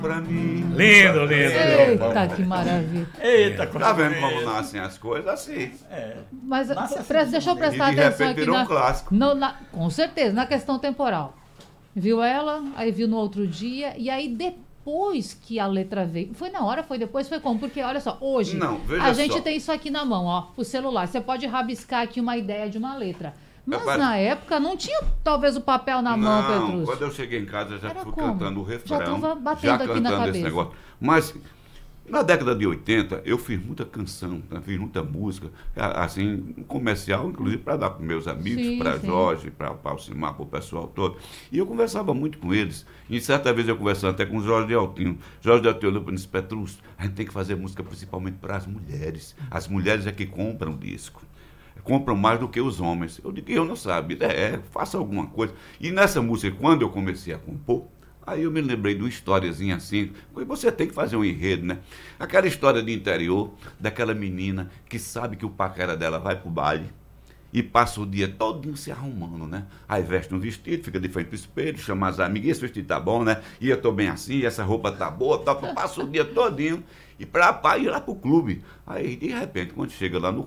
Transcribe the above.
Pra mim. Lindo, lindo. Eita, que maravilha. Eita, Tá vendo como nascem as coisas? Assim. Mas Nasce assim, deixa eu E prestar de atenção repente aqui virou um clássico. com certeza, na questão temporal. Viu ela, aí viu no outro dia, e aí depois que a letra veio. Foi na hora, foi depois, foi como? Porque, olha só, hoje Não, veja a gente só. tem isso aqui na mão, ó, o celular. Você pode rabiscar aqui uma ideia de uma letra. Mas Rapaz, na época não tinha talvez o papel na mão, Não, Petrus. quando eu cheguei em casa, eu já Era fui como? cantando o refrão. Já tava batendo já aqui na cantando esse cabeça. negócio. Mas, na década de 80, eu fiz muita canção, né? Fiz muita música, assim, comercial, inclusive para dar para meus amigos, Sim, para sim. Jorge, para Alcimar, para o pessoal todo. E eu conversava muito com eles. E certa vez eu conversando até com o Jorge de Altinho. Jorge de Altinho disse: Petrus, a gente tem que fazer música principalmente para as mulheres. As mulheres é que compram disco. Compram mais do que os homens. Eu digo, eu não sabia. Faça alguma coisa. E nessa música, quando eu comecei a compor, aí eu me lembrei de uma historiazinha assim. Você tem que fazer um enredo, né? Aquela história de interior, daquela menina que sabe que o paquera dela vai pro baile e passa o dia todinho se arrumando, né? Aí veste um vestido, fica de frente pro espelho, chama as amigas, esse vestido tá bom, né? E eu tô bem assim, essa roupa tá boa, tá, passa o dia todinho e pra ir lá pro clube. Aí, de repente, quando chega lá no